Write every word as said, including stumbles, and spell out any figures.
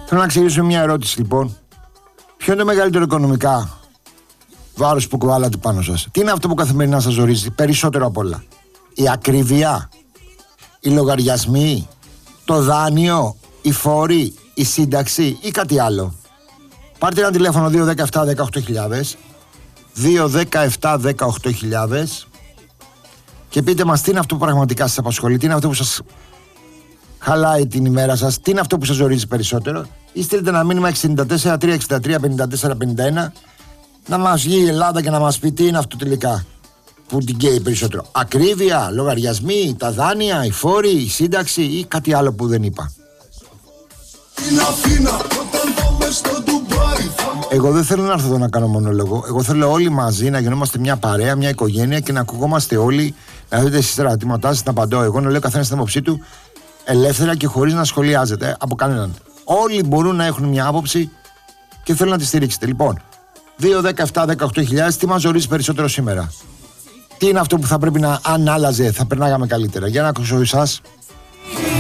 Θέλω να ξεκινήσω μια ερώτηση λοιπόν. Ποιο είναι το μεγαλύτερο οικονομικά βάρος που κουβάλλατε πάνω σας? Τι είναι αυτό που καθημερινά σας ζορίζει περισσότερο απ' όλα? Η ακρίβεια, οι λογαριασμοί, το δάνειο, οι φόροι, η σύνταξη ή κάτι άλλο? Πάρτε ένα τηλέφωνο δύο ένα επτά ένα οκτώ χιλιάδες δύο ένα επτά ένα οκτώ χιλιάδες και πείτε μας τι είναι αυτό που πραγματικά σας απασχολεί, τι είναι αυτό που σας χαλάει την ημέρα σας, τι είναι αυτό που σας ζορίζει περισσότερο, ή στείλτε ένα μήνυμα εξήντα τέσσερα τριακόσια εξήντα τρία πενήντα τέσσερα πενήντα ένα να μας βγει η Ελλάδα και να μας πει τι είναι αυτό τελικά που την καίει περισσότερο. Ακρίβεια, λογαριασμοί, τα δάνεια, οι φόροι, η σύνταξη ή κάτι άλλο που δεν είπα? Εγώ δεν θέλω να έρθω εδώ να κάνω μονόλογο. Εγώ θέλω όλοι μαζί να γινόμαστε μια παρέα, μια οικογένεια και να ακουγόμαστε όλοι, να δείτε εσείς τα ερωτήματά σας, να απαντώ εγώ, να λέω καθένας την άποψή του ελεύθερα και χωρίς να σχολιάζεται από κανέναν. Όλοι μπορούν να έχουν μια άποψη και θέλω να τη στηρίξετε. Λοιπόν, δύο ένα επτά ένα οκτώ χιλιάδες, τι μας ζορίζει περισσότερο σήμερα? Τι είναι αυτό που θα πρέπει να, αν άλλαζε, θα περνάγαμε καλύτερα? Για να ακούσω εσάς.